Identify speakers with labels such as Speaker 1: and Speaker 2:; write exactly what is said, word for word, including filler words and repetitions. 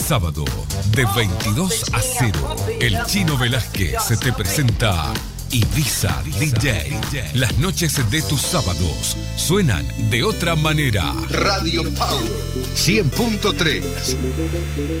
Speaker 1: sábado, de veintidós a cero, el Chino Velázquez se te presenta Ibiza D J. Las noches de tus sábados suenan de otra manera.
Speaker 2: Radio Power cien punto tres.